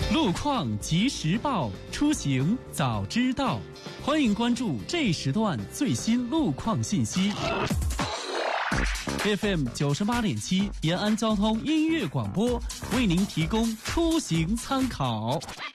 路况及时报，出行早知道。欢迎关注这时段最新路况信息。FM 98.7延安交通音乐广播为您提供出行参考。